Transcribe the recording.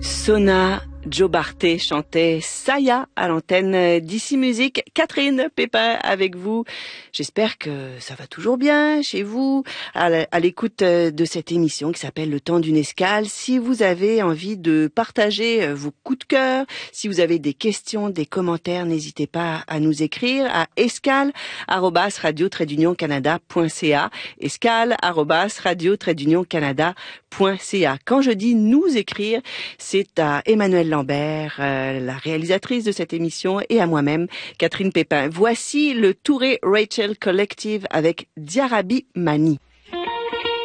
Sona Joe Barté chantait Saya à l'antenne d'Ici Musique. Catherine Pépin avec vous. J'espère que ça va toujours bien chez vous, à l'écoute de cette émission qui s'appelle Le Temps d'une escale. Si vous avez envie de partager vos coups de cœur, si vous avez des questions, des commentaires, n'hésitez pas à nous écrire à escale@radio-canada.ca, escale@radio-canada.ca. Quand je dis nous écrire, c'est à Emmanuel Lambert, la réalisatrice de cette émission, et à moi-même, Catherine Pépin. Voici le Touré Rachel Collective avec Diarabi Mani.